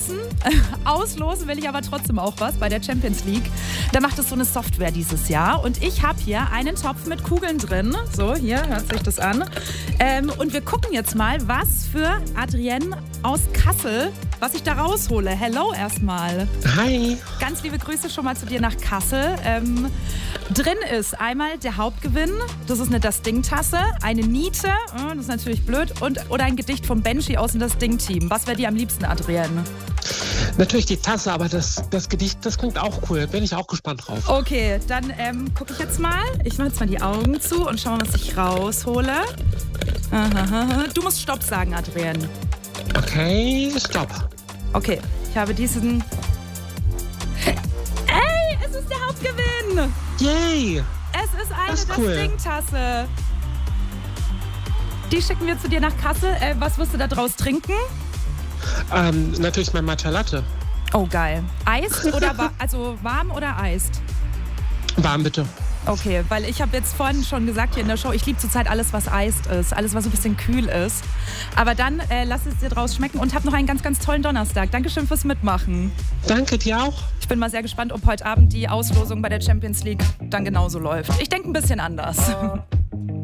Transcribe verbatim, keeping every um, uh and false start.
auslosen. Auslosen will ich aber trotzdem auch was bei der Champions League. Da macht es so eine Software dieses Jahr. Und ich habe hier einen Topf mit Kugeln drin. So, hier, hört sich das an. Ähm, und wir gucken jetzt mal, was für Adrienne aus Kassel, was ich da raushole. Hello erstmal. Hi. Ganz liebe Grüße schon mal zu dir nach Kassel. Ähm, drin ist einmal der Hauptgewinn. Das ist eine Das Ding-Tasse, eine Niete, das ist natürlich blöd, und, oder ein Gedicht vom Benji aus dem Das Ding-Team. Was wäre dir am liebsten, Adrienne? Natürlich die Tasse, aber das, das Gedicht, das klingt auch cool. Bin ich auch gespannt drauf. Okay, dann ähm, gucke ich jetzt mal. Ich mache jetzt mal die Augen zu und schau mal, was ich raushole. Aha. Du musst Stopp sagen, Adrienne. Okay, stopp. Okay, ich habe diesen... Ey, es ist der Hauptgewinn! Yay! Es ist eine Das ist cool. Das Ding-Tasse. Die schicken wir zu dir nach Kassel. Äh, was wirst du da draus trinken? Ähm, natürlich mein Matcha Latte. Oh, geil. Eist oder wa- also warm oder eist? Warm bitte. Okay, weil ich habe jetzt vorhin schon gesagt hier in der Show, ich liebe zurzeit alles, was eist ist, alles, was so ein bisschen kühl ist. Aber dann äh, lass es dir draus schmecken und hab noch einen ganz, ganz tollen Donnerstag. Dankeschön fürs Mitmachen. Danke dir auch. Ich bin mal sehr gespannt, ob heute Abend die Auslosung bei der Champions League dann genauso läuft. Ich denke ein bisschen anders.